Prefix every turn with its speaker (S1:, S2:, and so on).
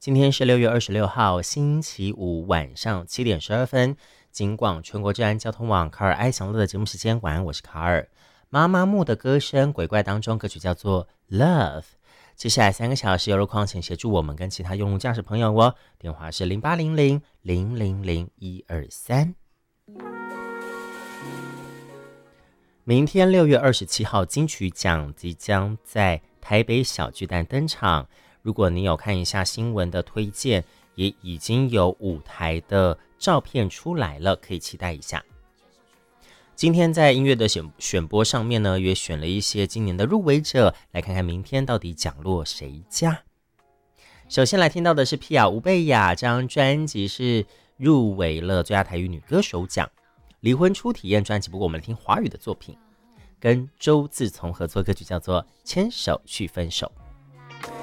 S1: 今天是6月26号，星期五晚上7点12分。警广全国治安交通网卡尔爱享乐的节目时间，晚安，我是卡尔。妈妈木的歌声，鬼怪当中歌曲叫做 Love。接下来3个小时由路况请协助我们跟其他用路驾驶朋友哦，电话是0800-000-123。明天6月27号，金曲奖即将在台北小巨蛋登场。如果你有看一下新闻的推荐，也已经有舞台的照片出来了，可以期待一下。今天在音乐的选播上面呢，也选了一些今年的入围者，来看看明天到底奖落谁家。首先来听到的是皮亚吴贝雅，这张专辑是入围了最佳台语女歌手奖。离婚初体验专辑，不过我们来听华语的作品，跟周自从合作歌曲叫做《牵手去分手》。